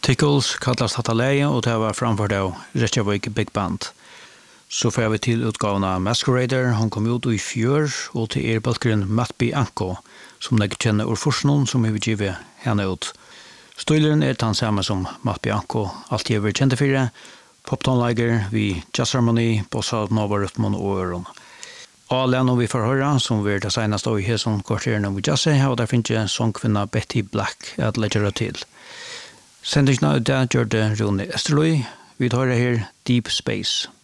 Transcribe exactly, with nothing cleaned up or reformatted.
Tickles kallas detta läge och det var framfört av Reykjavik Big Band. Så får vi till utgåvan av Masquerader. Hon kom ut i fjör och till er balkeren Matt Bianco som jag känner ur forskningen som vi givet henne ut. Stöjleren är den samma som Matt Bianco alltid är kända för det. Poptonlager vid jazzharmoni, bossa, novarytmon och öron. Allen vi får höra som vi är det senaste i som kvarteren vid jazz och där finns ju sångkvinna Betty Black att lägga till. Sendingen av det gör det Rune Esterløy. Vi tar det här Deep Space.